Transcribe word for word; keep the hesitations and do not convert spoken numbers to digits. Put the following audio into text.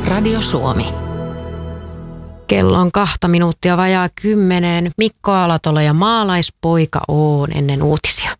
Radio Suomi. Kello on kahta minuuttia vajaa kymmeneen. Mikko Alatola ja maalaispoika Oon ennen uutisia.